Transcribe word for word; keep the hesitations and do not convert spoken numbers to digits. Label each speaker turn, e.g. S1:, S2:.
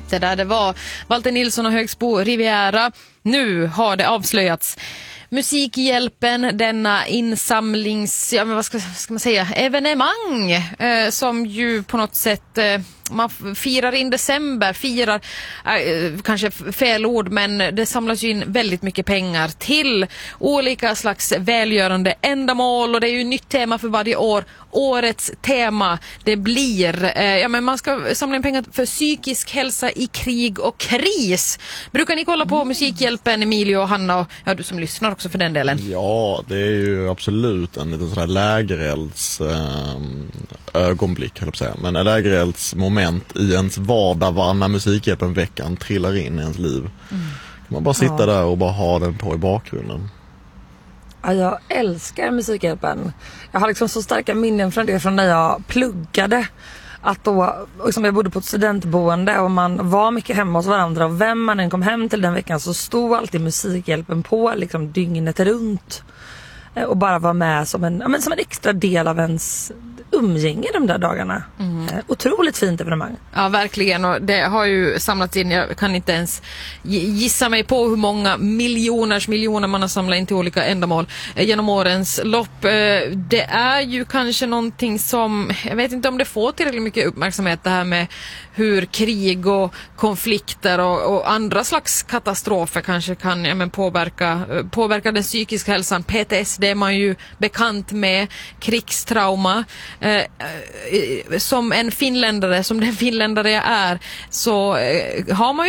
S1: Det där det var Walter Nilsson och Högsbo Riviera. Nu har det avslöjats. Musikhjälpen, denna insamlings, ja men vad ska, ska man säga, evenemang eh, som ju på något sätt eh, man firar in december, firar eh, kanske fel ord, men det samlas ju in väldigt mycket pengar till olika slags välgörande ändamål, och det är ju nytt tema för varje år. Årets tema, det blir eh, ja men man ska samla in pengar för psykisk hälsa i krig och kris. Brukar ni kolla på mm. Musikhjälpen, Emilio och Hanna, och ja, du som lyssnar också för den delen?
S2: Ja, det är ju absolut en liten sådär lägerelds eh, ögonblick, höll jag på att säga. Men en lägerelds moment i ens vardag var när Musikhjälpen-veckan trillar in i ens liv. Mm. Kan man bara sitta ja. där och bara ha den på i bakgrunden.
S3: Ja, jag älskar Musikhjälpen. Jag har liksom så starka minnen från det från när jag pluggade. Att då, liksom jag bodde på ett studentboende och man var mycket hemma hos varandra, och vem man än kom hem till den veckan så stod alltid Musikhjälpen på liksom dygnet runt. Och bara var med som en, ja, men som en extra del av ens umgänge de där dagarna. Mm. Eh, otroligt fint evenemang.
S1: Ja, verkligen. Och det har ju samlats in, jag kan inte ens gissa mig på hur många miljoners miljoner man har samlat in till olika ändamål eh, genom årens lopp. Eh, det är ju kanske någonting som, jag vet inte om det får tillräckligt mycket uppmärksamhet, det här med hur krig och konflikter och, och andra slags katastrofer kanske kan ja, men påverka, påverka den psykiska hälsan. P T S D är man ju bekant med, krigstrauma. Eh, som en finländare, som den finländare jag är, så eh, har man ju